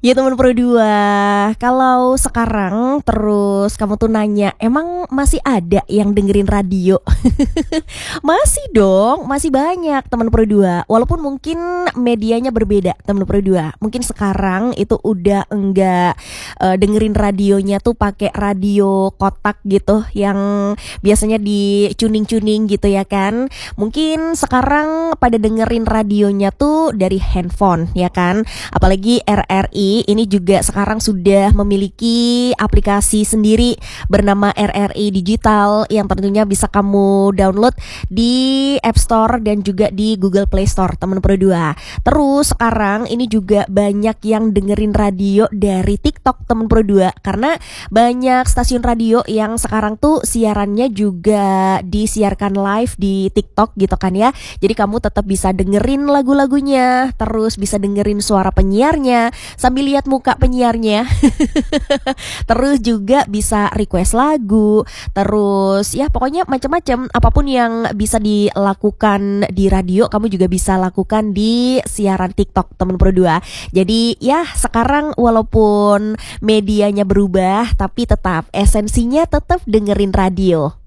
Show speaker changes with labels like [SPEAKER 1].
[SPEAKER 1] Ya teman Pro 2, kalau sekarang terus kamu tuh nanya, emang masih ada yang dengerin radio? Masih dong, masih banyak teman Pro 2. Walaupun mungkin medianya berbeda teman Pro 2. Mungkin sekarang itu udah enggak dengerin radionya tuh pakai radio kotak gitu yang biasanya dicuning-cuning gitu ya kan. Mungkin sekarang pada dengerin radionya tuh dari handphone ya kan. Apalagi RRI ini juga sekarang sudah memiliki aplikasi sendiri bernama RRI Digital yang tentunya bisa kamu download di App Store dan juga di Google Play Store teman Pro 2. Terus sekarang ini juga banyak yang dengerin radio dari TikTok teman Pro 2 karena banyak stasiun radio yang sekarang tuh siarannya juga disiarkan live di TikTok gitu kan ya. Jadi kamu tetap bisa dengerin lagu-lagunya, terus bisa dengerin suara penyiarnya sambil lihat muka penyiarnya. Terus juga bisa request lagu, terus ya pokoknya macam-macam apapun yang bisa dilakukan di radio kamu juga bisa lakukan di siaran TikTok teman Pro 2. Jadi ya sekarang walaupun medianya berubah tapi tetap esensinya tetap dengerin radio.